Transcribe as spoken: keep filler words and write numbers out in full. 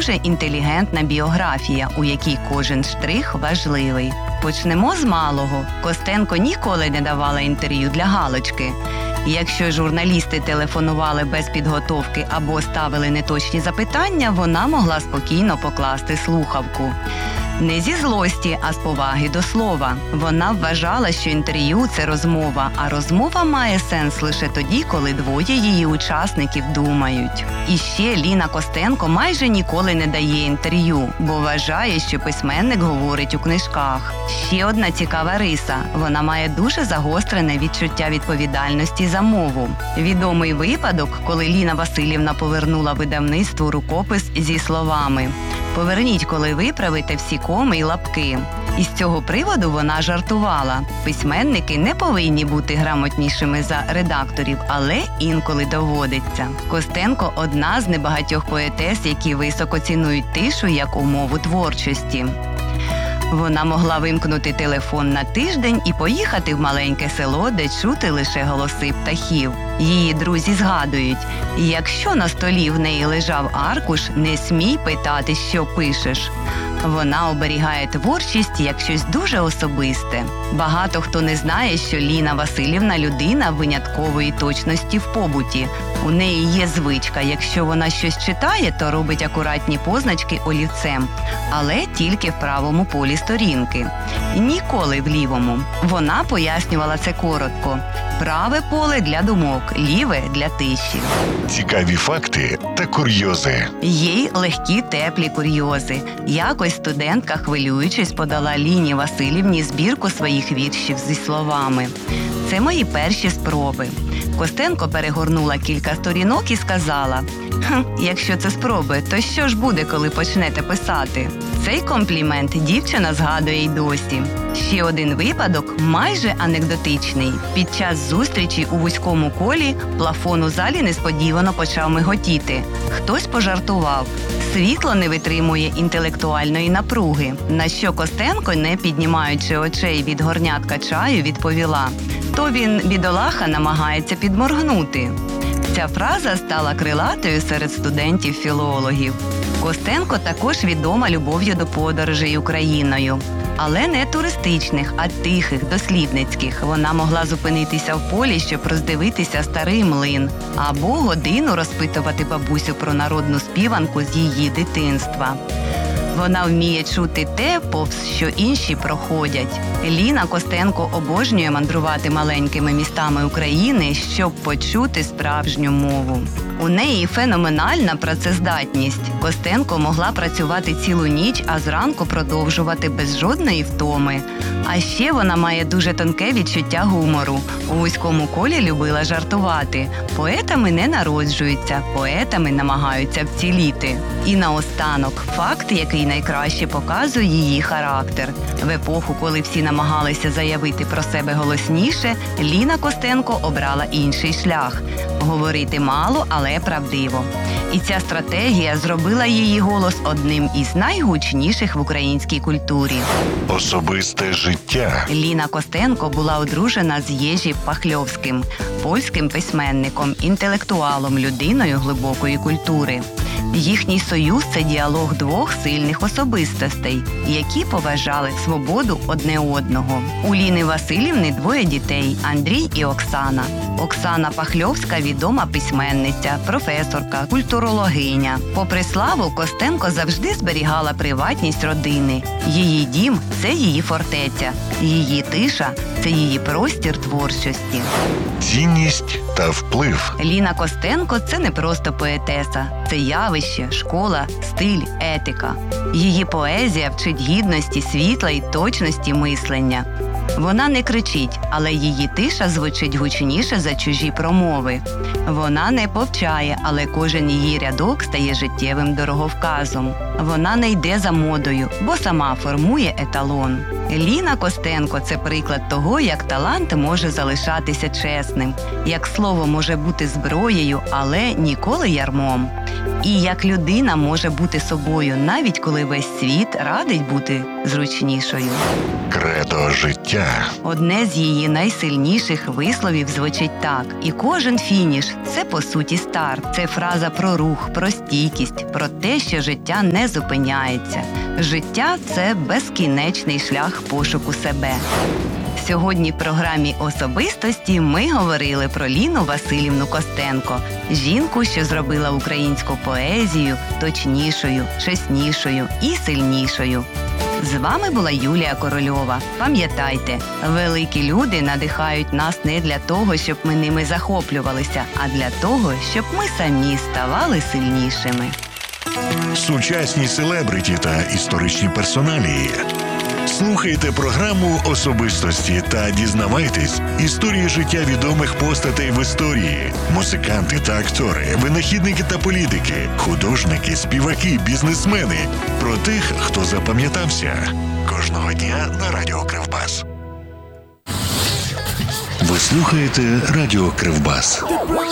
дуже інтелігентна біографія, у якій кожен штрих важливий. Почнемо з малого. Костенко ніколи не давала інтерв'ю для галочки. Якщо журналісти телефонували без підготовки або ставили неточні запитання, вона могла спокійно покласти слухавку. Не зі злості, а з поваги до слова. Вона вважала, що інтерв'ю – це розмова, а розмова має сенс лише тоді, коли двоє її учасників думають. І ще Ліна Костенко майже ніколи не дає інтерв'ю, бо вважає, що письменник говорить у книжках. Ще одна цікава риса – вона має дуже загострене відчуття відповідальності за мову. Відомий випадок, коли Ліна Василівна повернула видавництву рукопис зі словами «Поверніть, коли виправите всі коми й лапки». Із цього приводу вона жартувала. Письменники не повинні бути грамотнішими за редакторів, але інколи доводиться. Костенко – одна з небагатьох поетес, які високо цінують тишу як умову творчості. Вона могла вимкнути телефон на тиждень і поїхати в маленьке село, де чути лише голоси птахів. Її друзі згадують, якщо на столі в неї лежав аркуш, не смій питати, що пишеш. Вона оберігає творчість як щось дуже особисте. Багато хто не знає, що Ліна Василівна – людина виняткової точності в побуті. У неї є звичка, якщо вона щось читає, то робить акуратні позначки олівцем, але тільки в правому полі сторінки. Ніколи в лівому. Вона пояснювала це коротко. Праве поле для думок, ліве для тиші. Цікаві факти та курйози. Є й легкі теплі курйози. Якось студентка, хвилюючись, подала Ліні Василівні збірку своїх віршів зі словами «Це мої перші спроби». Костенко перегорнула кілька сторінок і сказала «Хм, якщо це спроби, то що ж буде, коли почнете писати?» Цей комплімент дівчина згадує й досі. Ще один випадок, майже анекдотичний. Під час зустрічі у вузькому колі плафон у залі несподівано почав миготіти. Хтось пожартував. Світло не витримує інтелектуальної напруги. На що Костенко, не піднімаючи очей від горнятка чаю, відповіла «То він, бідолаха, намагається підморгнути». Ця фраза стала крилатою серед студентів-філологів. Костенко також відома любов'ю до подорожей Україною. Але не туристичних, а тихих, дослідницьких. Вона могла зупинитися в полі, щоб роздивитися старий млин, або годину розпитувати бабусю про народну співанку з її дитинства. Вона вміє чути те, повз що інші проходять. Ліна Костенко обожнює мандрувати маленькими містами України, щоб почути справжню мову. У неї феноменальна працездатність. Костенко могла працювати цілу ніч, а зранку продовжувати без жодної втоми. А ще вона має дуже тонке відчуття гумору. У вузькому колі любила жартувати. Поетами не народжуються, поетами намагаються вціліти. І наостанок, факт, який найкраще показує її характер. В епоху, коли всі намагалися заявити про себе голосніше, Ліна Костенко обрала інший шлях – говорити мало, але правдиво. І ця стратегія зробила її голос одним із найгучніших в українській культурі. Особисте життя. Ліна Костенко була одружена з Єжі Пахльовським, польським письменником, інтелектуалом, людиною глибокої культури. Їхній союз – це діалог двох сильних особистостей, які поважали свободу одне одного. У Ліни Василівни двоє дітей – Андрій і Оксана. Оксана Пахльовська – відома письменниця, професорка, культурологиня. Попри славу, Костенко завжди зберігала приватність родини. Її дім – це її фортеця, її тиша – це її простір творчості. Цінність та вплив. Ліна Костенко – це не просто поетеса. Це явище, школа, стиль, етика. Її поезія вчить гідності, світла і точності мислення. Вона не кричить, але її тиша звучить гучніше за чужі промови. Вона не повчає, але кожен її рядок стає життєвим дороговказом. Вона не йде за модою, бо сама формує еталон. Ліна Костенко – це приклад того, як талант може залишатися чесним, як слово може бути зброєю, але ніколи ярмом. І як людина може бути собою, навіть коли весь світ радить бути зручнішою. Кредо життя. Одне з її найсильніших висловів звучить так: і кожен фініш – це по суті старт. Це фраза про рух, про стійкість, про те, що життя не зупиняється. Життя – це безкінечний шлях пошуку себе. Сьогодні в програмі «Особистості» ми говорили про Ліну Василівну Костенко, жінку, що зробила українську поезію точнішою, чеснішою і сильнішою. З вами була Юлія Корольова. Пам'ятайте, великі люди надихають нас не для того, щоб ми ними захоплювалися, а для того, щоб ми самі ставали сильнішими. Сучасні селебриті та історичні персоналії. Слухайте програму «Особистості» та дізнавайтесь історії життя відомих постатей в історії. Музиканти та актори, винахідники та політики, художники, співаки, бізнесмени. Про тих, хто запам'ятався. Кожного дня на Радіо Кривбас. Ви слухаєте Радіо Кривбас.